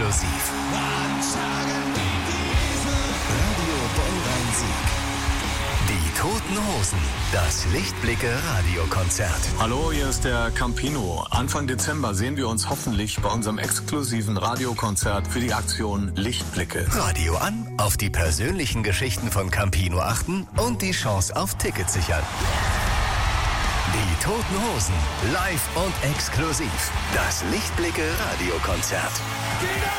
exklusiv. Radio Bonn-Rhein-Sieg. Die Toten Hosen, das Lichtblicke-Radiokonzert. Hallo, hier ist der Campino. Anfang Dezember sehen wir uns hoffentlich bei unserem exklusiven Radiokonzert für die Aktion Lichtblicke. Radio an, auf die persönlichen Geschichten von Campino achten und die Chance auf Tickets sichern. Die Toten Hosen, live und exklusiv. Das Lichtblicke-Radiokonzert.